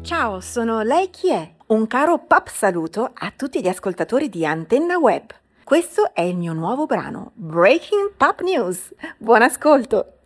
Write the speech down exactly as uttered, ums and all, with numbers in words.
Ciao, sono Lei chi è? Un caro pap saluto a tutti gli ascoltatori di Antenna Web. Questo è il mio nuovo brano, Breaking Pop News. Buon ascolto!